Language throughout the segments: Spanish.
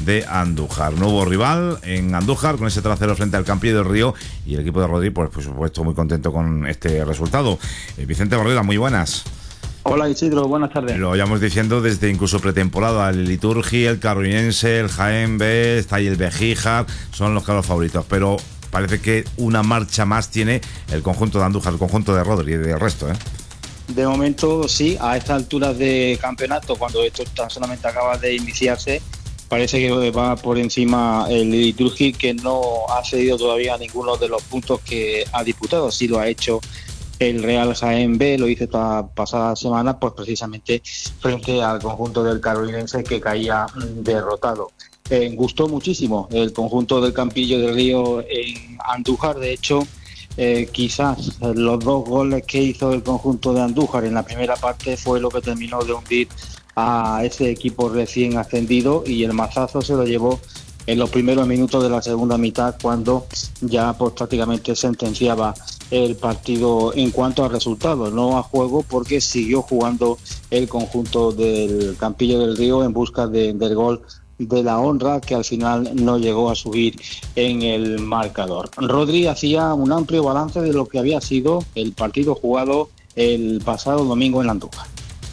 de Andújar. Nuevo rival en Andújar con ese 3-0 frente al Campillo del Río, y el equipo de Rodri, pues por supuesto muy contento con este resultado. Vicente Borrera, muy buenas. Hola Isidro, buenas tardes. Lo vayamos diciendo desde incluso pretemporada, el Liturgi, el Carollense, el Jaén B, está ahí el Bejíjar, son los claros favoritos, pero parece que una marcha más tiene el conjunto de Andújar, el conjunto de Rodri y del resto, ¿eh? De momento sí, a estas alturas de campeonato, cuando esto tan solamente acaba de iniciarse, parece que va por encima el Liturgi, que no ha cedido todavía ninguno de los puntos que ha disputado. Sí lo ha hecho el Real Jaén B, lo hizo esta pasada semana, pues precisamente frente al conjunto del Carolinense, que caía derrotado. Gustó muchísimo el conjunto del Campillo del Río en Andújar. De hecho, quizás los 2 goles que hizo el conjunto de Andújar en la primera parte fue lo que terminó de hundir a ese equipo recién ascendido, y el mazazo se lo llevó en los primeros minutos de la segunda mitad, cuando ya pues prácticamente sentenciaba el partido en cuanto a resultados, no a juego, porque siguió jugando el conjunto del Campillo del Río en busca del gol de la honra, que al final no llegó a subir en el marcador. Rodri hacía un amplio balance de lo que había sido el partido jugado el pasado domingo en la Andújar.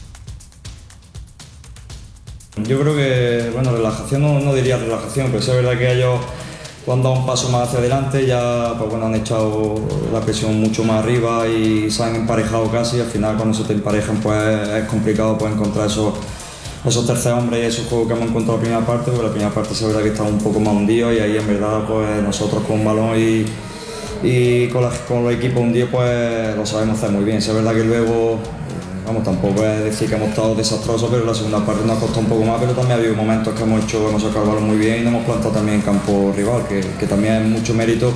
Yo creo que, relajación no diría relajación, pero sí es verdad que ellos han dado un paso más hacia adelante, ya han echado la presión mucho más arriba y se han emparejado casi, y al final cuando se te emparejan pues es complicado pues encontrar esos tercer hombres y esos juegos que hemos encontrado en la primera parte, porque la primera parte se verá que estaba un poco más hundido, y ahí en verdad pues nosotros con un balón y con los equipos hundidos pues lo sabemos hacer muy bien. Es verdad que luego, tampoco es decir que hemos estado desastrosos, pero la segunda parte nos ha costado un poco más, pero también ha habido momentos que hemos sacado el balón muy bien y nos hemos plantado también en campo rival, que también es mucho mérito.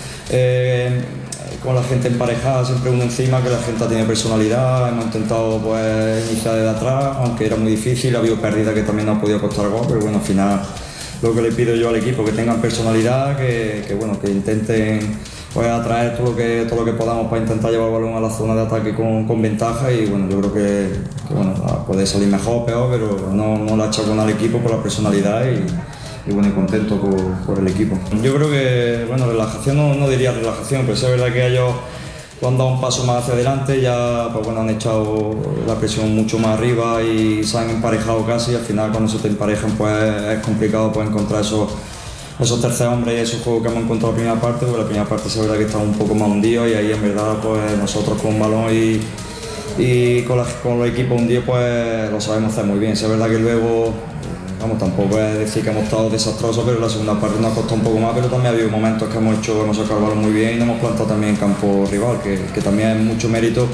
Con la gente emparejada, siempre uno encima, que la gente tiene personalidad. Hemos intentado pues iniciar desde atrás, aunque era muy difícil, ha habido pérdidas que también nos ha podido costar gol, pero bueno, al final lo que le pido yo al equipo, que tengan personalidad, que intenten pues atraer todo lo que podamos para intentar llevar el balón a la zona de ataque con ventaja, y bueno, yo creo que puede salir mejor o peor, pero no la echamos al equipo por la personalidad y contento por el equipo. Yo creo que, relajación no diría relajación, pero sí es verdad que ellos han dado un paso más hacia adelante, ya pues han echado la presión mucho más arriba y se han emparejado casi, y al final cuando se te emparejan pues es complicado pues encontrar esos tercer hombres y esos juegos que hemos encontrado en la primera parte, porque la primera parte se verá que estaba un poco más hundido, y ahí en verdad pues nosotros con un balón y con los equipos hundidos pues lo sabemos hacer muy bien. Es verdad que luego, tampoco es decir que hemos estado desastrosos, pero la segunda parte nos ha costado un poco más, pero también ha habido momentos que hemos sacado el balón muy bien y nos hemos plantado también en campo rival, que también es mucho mérito.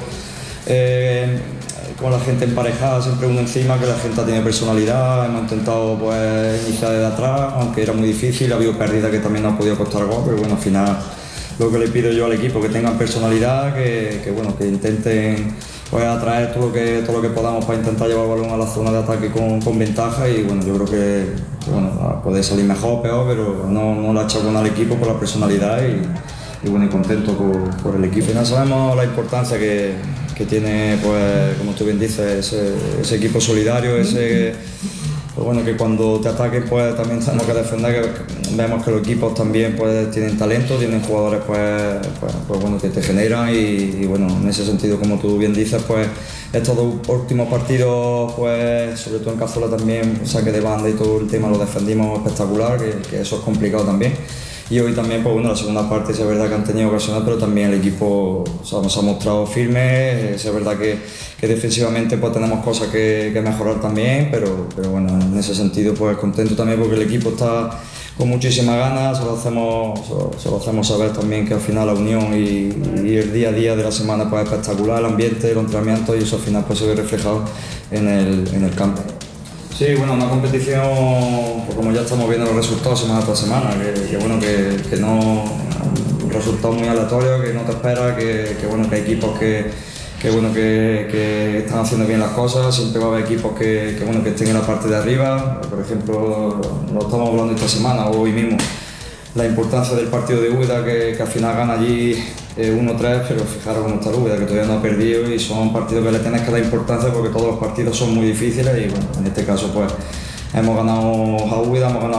Con la gente emparejada, siempre uno encima, que la gente tiene personalidad. Hemos intentado pues iniciar desde atrás, aunque era muy difícil, ha habido pérdidas que también nos ha podido costar gol, pero bueno, al final lo que le pido yo al equipo, que tengan personalidad, que intenten pues atraer todo lo que podamos para intentar llevar el balón a la zona de ataque con ventaja, y bueno, yo creo que puede salir mejor o peor, pero no la echamos al equipo por la personalidad y contento por el equipo. Al final sabemos la importancia que tiene, pues como tú bien dices, ese equipo solidario, que cuando te ataquen pues también tenemos que defender, que vemos que los equipos también pues tienen talento, tienen jugadores que te generan, y en ese sentido, como tú bien dices, pues estos 2 últimos partidos, pues sobre todo en Cazorla también, saque de banda y todo el tema lo defendimos espectacular, que eso es complicado también. Y hoy también, la segunda parte es verdad que han tenido ocasiones, pero también el equipo nos ha mostrado firme. Es verdad que defensivamente pues tenemos cosas que mejorar también, pero en ese sentido pues contento también, porque el equipo está con muchísimas ganas. Se lo hacemos saber también, que al final la unión y el día a día de la semana pues es espectacular, el ambiente, los entrenamientos, y eso al final pues se ve reflejado en el campo. Sí, una competición, pues como ya estamos viendo los resultados semana tras semana, que no, un resultado muy aleatorio, que no te esperas, que hay equipos que están haciendo bien las cosas. Siempre va a haber equipos que estén en la parte de arriba. Por ejemplo, lo estamos hablando esta semana, o hoy mismo, la importancia del partido de Úbeda, que al final gana allí 1-3, pero fijaros cómo está Úbeda, que todavía no ha perdido, y son partidos que le tienes que dar importancia, porque todos los partidos son muy difíciles, y en este caso pues hemos ganado a Úbeda, hemos ganado